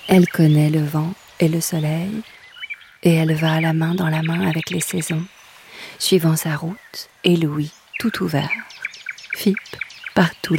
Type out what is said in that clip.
Elle connaît le vent et le soleil, et elle va la main dans la main avec les saisons, suivant sa route et l'ouïe tout ouvert. Fippe, partout